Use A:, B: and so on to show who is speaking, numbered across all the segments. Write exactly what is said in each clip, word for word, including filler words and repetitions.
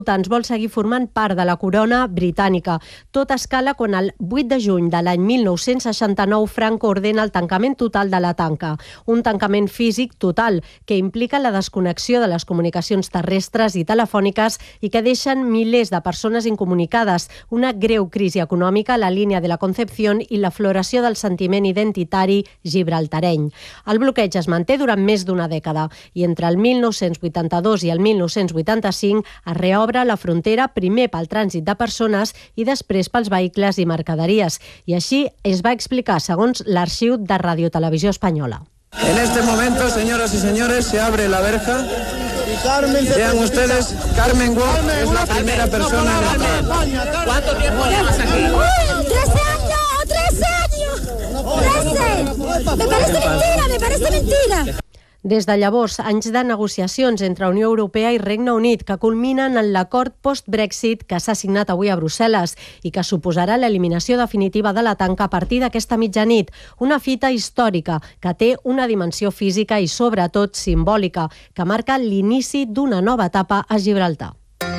A: vol seguir formant part de la corona britànica. Tot escala quan el vuit de juny de l'any mil nou-cents seixanta-nou Franco ordena el tancament total de la tanca. Un tancament físic total que implica la desconnexió de les comunicacions terrestres i telefòniques i que deixen milers de persones incomunicades, una greu crisi econòmica a la línia de la Concepción i la floració del sentiment identitari gibraltareny. El bloqueig es manté durant més d'una dècada i entre el mil nou-cents vuitanta-dos i el mil nou-cents vuitanta-cinc es reobre la frontera primer pel trànsit de persones i després pels vehicles i mercaderies. I així es va explicar segons l'Arxiu de Radiotelevisió Espanyola.
B: En este momento, señoras y señores, se abre la verja. Vean ustedes, Carmen Wong es la primera persona en entrar.
C: ¿Cuánto tiempo llevas aquí?
D: ¡Uy! ¡trece años! ¡trece años! ¡trece! Me parece mentira, me parece mentira.
A: Des de llavors, anys de negociacions entre Unió Europea i Regne Unit que culminen en l'acord post-Brexit que s'ha signat avui a Brussel·les i que suposarà l'eliminació definitiva de la tanca a partir d'aquesta mitjanit. Una fita històrica que té una dimensió física i sobretot simbòlica que marca l'inici d'una nova etapa a Gibraltar.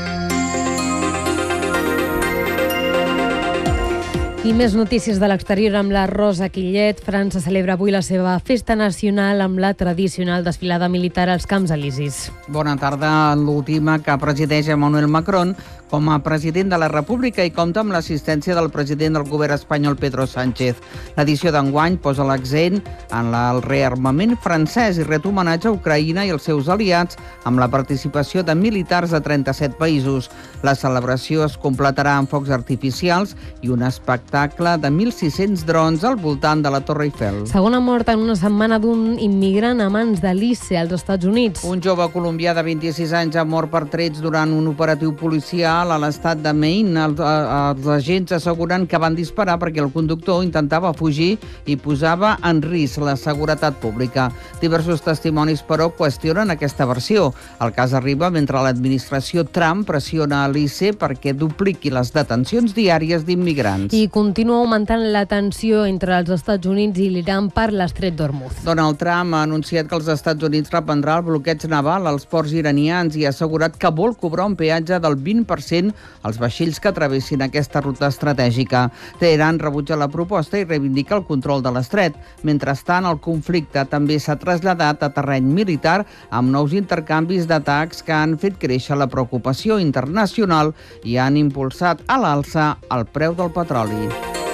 E: I més notícies de l'exterior amb la Rosa Quillet. França celebra avui la seva festa nacional amb la tradicional desfilada militar als Camps Elisis.
F: Bona tarda. L'última que presideix Emmanuel Macron com a president de la República i compta amb l'assistència del president del govern espanyol Pedro Sánchez. L'edició d'enguany posa l'accent en el rearmament francès i ret homenatge a Ucraïna i els seus aliats amb la participació de militars de trenta-set països. La celebració es completarà amb focs artificials i un espectacle de mil sis-cents drons al voltant de la Torre Eiffel.
E: Segona mort en una setmana d'un immigrant a mans de l'I C E als Estats Units.
F: Un jove colombià de vint-i-sis anys ha mort per trets durant un operatiu policial a l'estat de Maine. Els, els agents asseguren que van disparar perquè el conductor intentava fugir i posava en risc la seguretat pública. Diversos testimonis, però, qüestionen aquesta versió. El cas arriba mentre l'administració Trump pressiona a l'I C E perquè dupliqui les detencions diàries d'immigrants.
E: I continua augmentant la tensió entre els Estats Units i l'Iran per l'estret d'Hormuz.
F: Donald Trump ha anunciat que els Estats Units reprendrà el bloqueig naval als ports iranians i ha assegurat que vol cobrar un peatge del vint per cent als vaixells que travessin aquesta ruta estratègica. Teheran rebutja la proposta i reivindica el control de l'estret. Mentrestant, el conflicte també s'ha traslladat a terreny militar amb nous intercanvis d'atacs que han fet créixer la preocupació internacional i han impulsat a l'alça el preu del petroli.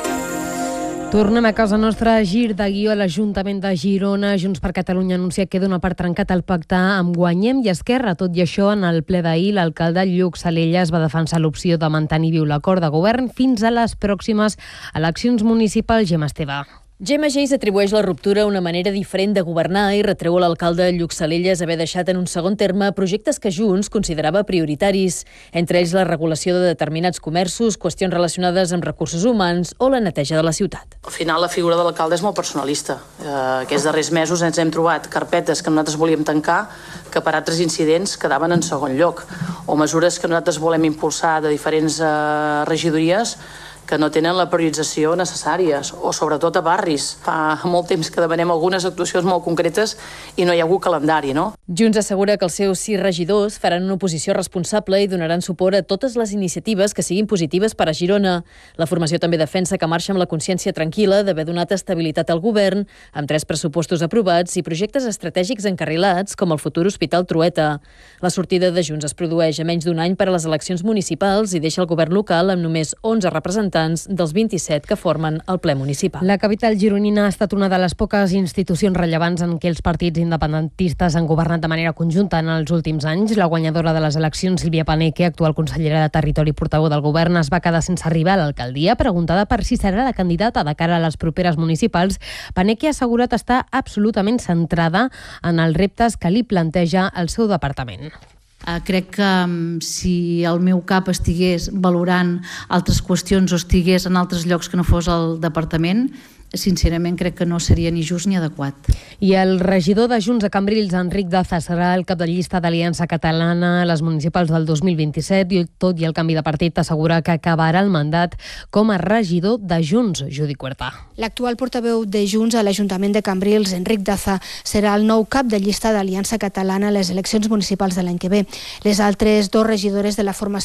E: Tornem a casa nostra. Gir de guió a l'Ajuntament de Girona. Junts per Catalunya anuncia que dona per trencat el pacte amb Guanyem i Esquerra. Tot i això, en el ple d'ahir, l'alcalde Lluc Salellas va defensar l'opció de mantenir viu l'acord de govern fins a les pròximes eleccions municipals. Gemma Esteve.
G: Gemma Geis atribueix la ruptura a una manera diferent de governar i retreu a l'alcalde Lluc Salellas haver deixat en un segon terme projectes que Junts considerava prioritaris, entre ells la regulació de determinats comerços, qüestions relacionades amb recursos humans o la neteja de la ciutat.
H: Al final la figura de l'alcalde és molt personalista. Eh, aquests darrers mesos ens hem trobat carpetes que nosaltres volíem tancar que per altres incidents quedaven en segon lloc, o mesures que nosaltres volem impulsar de diferents eh, regidories que no tenen la priorització necessària, o sobretot a barris. Fa molt temps que demanem algunes actuacions molt concretes i no hi ha hagut calendari, no?
G: Junts assegura que els seus sis regidors faran una oposició responsable i donaran suport a totes les iniciatives que siguin positives per a Girona. La formació també defensa que marxa amb la consciència tranquil·la d'haver donat estabilitat al govern, amb tres pressupostos aprovats i projectes estratègics encarrilats, com el futur Hospital Trueta. La sortida de Junts es produeix a menys d'un any per a les eleccions municipals i deixa el govern local amb només onze representants dels vint-i-set que formen el ple municipal.
E: La capital gironina ha estat una de les poques institucions rellevants en què els partits independentistes han governat de manera conjunta en els últims anys. La guanyadora de les eleccions, Sílvia Paneque, actual consellera de Territori i portaveu del govern, es va quedar sense arribar a l'alcaldia. Preguntada per si serà la candidata de cara a les properes municipals, Paneque ha assegurat estar absolutament centrada en els reptes que li planteja el seu departament.
I: Uh, crec que um, si el meu cap estigués valorant altres qüestions o estigués en altres llocs que no fos el departament, sincerament crec que no seria ni just ni adequat.
E: I el regidor de Junts a Cambrils, Enric Daza, serà el cap de llista d'Aliança Catalana a les municipals del dos mil vint-i-set i tot i el canvi de partit assegura que acabarà el mandat com a regidor de Junts. Judit Huerta.
J: L'actual portaveu de Junts a l'Ajuntament de Cambrils, Enric Daza, serà el nou cap de llista d'Aliança Catalana a les eleccions municipals de l'any que ve. Les altres dos regidores de la formació